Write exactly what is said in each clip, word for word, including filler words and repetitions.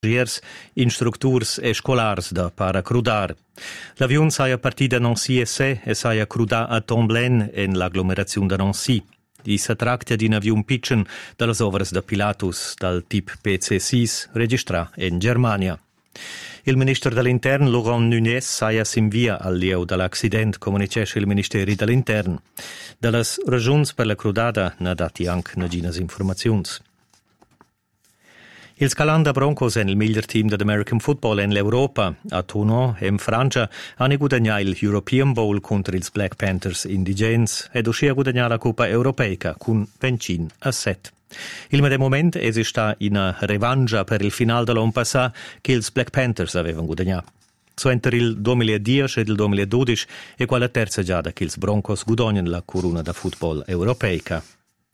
instructurs e scolars da para crudar. L'avion saia partì da Nancy e se e saia crudà a Tomblaine en l'agglomerazione da Nancy. I si tracta di un avion pitchen dalle ovras da Pilatus dal typ P C sei registrà in Germania. Il ministro dell'Interno Laurent Nunez saia s'invia al lieu dall'accident, comunicasse il Ministeri dell'Interno. Dalle ragioni per la crudada ne dati anche naginas informazioni. Il Scalanda Broncos è il miglior team dell'American Football in l'Europa. A Toulon, in Francia, hanno guadagnato il European Bowl contro i Black Panthers indigeni ed uscì a guadagnare la Coppa Europeica con venti a sette. Il medesimo momento esiste una revangia per il finale dell'anno passato che i Black Panthers avevano guadagnato. So entre il duemiladieci e il duemiladodici è quella terza giada che i Broncos guadagnano la corona da football europeica.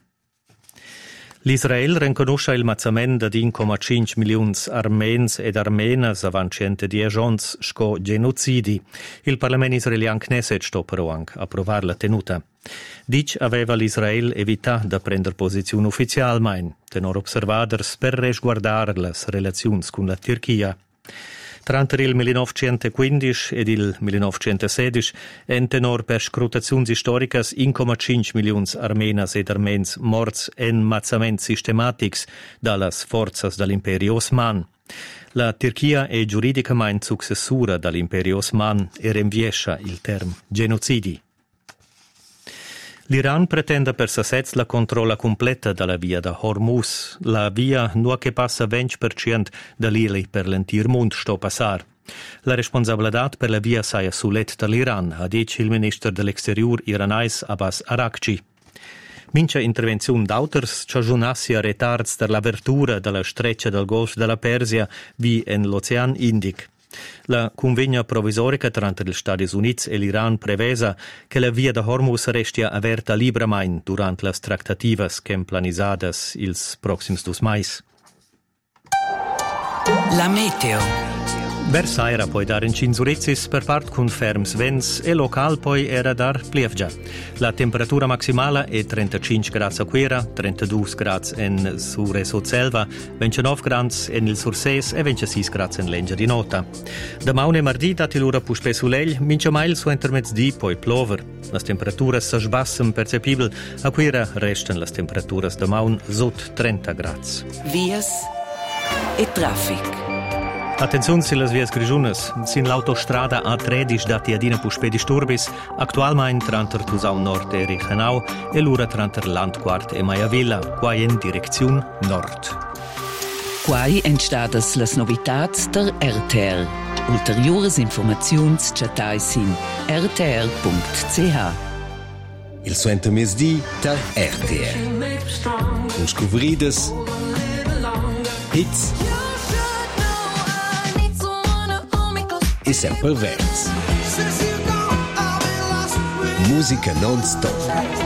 L'Israel riconosce il mazzamento di uno virgola cinque milioni armens ed armenas avanti centodieci anni sco genocidi. Il Parlamento israeliano Knesset sta però anche a provare la tenuta. Dic aveva l'Israel evitato di prendere posizione ufficiale, ma tenor observaders per resguardare le relazioni con la Turchia. Tra il millenovecentoquindici ed il millenovecentosedici, en tenor per scrutazioni storiche uno virgola cinque milioni armenas ed armens morts en mazzamenti sistematici dalle forze dell'Imperio Osman. La Turchia è giuridicamente successura dell'Imperio Osman e rinviesce il termine genocidi. L'Iran pretende per se stessa la controlla completa della via da Hormuz, la via nu che passa venti per cento dell'ila per l'intero mondo sto passare. La responsabilità per la via saia sulet dall'Iran, ha detto il ministro dell'Exterior iranese Abbas Araghchi. Mince intervenzione d'auters c'aggiunassi a retards per l'apertura della streccia del Golfo della Persia vi en l'Oceano Indico. La convegna provvisorica tra gli Stati Uniti e l'Iran prevesa che la via da Hormuz resti aperta liberamente durante le trattative che planizadas ils proxims dos mais. La meteo. Versa era poi dar in cinzurezzis per part con ferms vents e local poi era dar plievgia. La temperatura maximale è trentacinque gradi a Quera, trentadue gradi in Sure Sotselva, ventinove gradi in il Surseis e ventisei gradi in Lengia di Nota. Domani e martedì dati l'ora puspe soleil, mince mail su intermezzdi poi plover. Le temperature si sbassano percepibili, a Quera restano le temperature domani sotto trenta gradi. Vias e traffic. Attenzione sulle vie grigiunes, sin l'autostrada A tredici da Tiadina puspe disturbis, attualmente tra Tusau Nord e Reichenau e l'ora tra Landquart e Maiavilla, qua in direzione nord. Quai entstadas las novitats der R T R. Ulteriores informaziuns chatais in r t r punct c h. Il suento mesdi der R T R. Un scuvrides hits e sempre verts. Musica non stop.